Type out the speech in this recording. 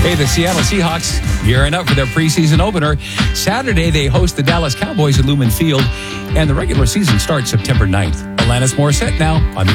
Hey, the Seattle Seahawks gearing up for their preseason opener. Saturday, they host the Dallas Cowboys at Lumen Field, and the regular season starts September 9th. Alanis Morissette now on the